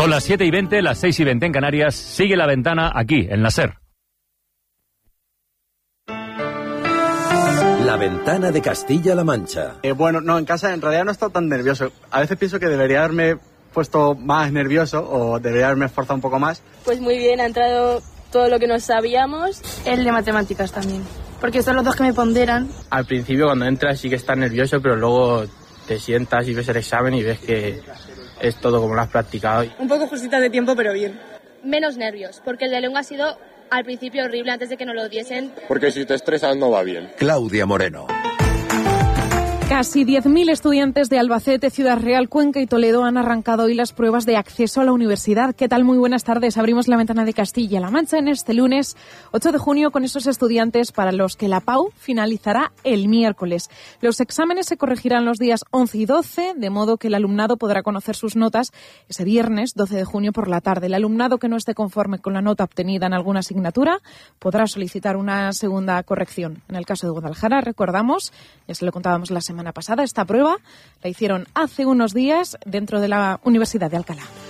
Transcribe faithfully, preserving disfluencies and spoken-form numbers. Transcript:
Son las siete y veinte, las seis y veinte en Canarias. Sigue La Ventana aquí, en la SER. La Ventana de Castilla-La Mancha. Eh, bueno, no, en casa en realidad no he estado tan nervioso. A veces pienso que debería haberme puesto más nervioso o debería haberme esforzado un poco más. Pues muy bien, ha entrado todo lo que no sabíamos. El de matemáticas también, porque son los dos que me ponderan. Al principio cuando entras sí que estás nervioso, pero luego te sientas y ves el examen y ves que es todo como lo has practicado. Un poco justita de tiempo, pero bien. Menos nervios, porque el de lengua ha sido al principio horrible antes de que nos lo diesen. Porque si te estresas no va bien. Claudia Moreno. Casi diez mil estudiantes de Albacete, Ciudad Real, Cuenca y Toledo han arrancado hoy las pruebas de acceso a la universidad. ¿Qué tal? Muy buenas tardes. Abrimos La Ventana de Castilla-La Mancha en este lunes ocho de junio con esos estudiantes para los que la P A U finalizará el miércoles. Los exámenes se corregirán los días once y doce, de modo que el alumnado podrá conocer sus notas ese viernes doce de junio por la tarde. El alumnado que no esté conforme con la nota obtenida en alguna asignatura podrá solicitar una segunda corrección. En el caso de Guadalajara, recordamos, ya se lo contábamos la semana pasada, esta prueba la hicieron hace unos días dentro de la Universidad de Alcalá.